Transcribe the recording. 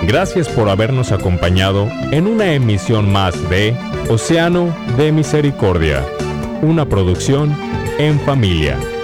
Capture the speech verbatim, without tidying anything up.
Gracias por habernos acompañado en una emisión más de Océano de Misericordia, una producción en familia.